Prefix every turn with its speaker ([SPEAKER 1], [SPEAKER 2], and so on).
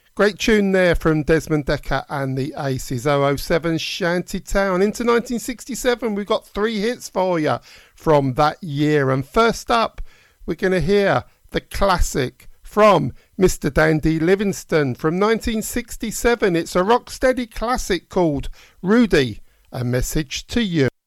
[SPEAKER 1] Great tune there from Desmond Dekker and the Aces, 007 Shantytown. Into 1967, we've got 3 hits for you from that year. And first up, we're going to hear the classic from Mr. Dandy Livingstone from 1967. It's a rock-steady classic called Rudy, A Message to You.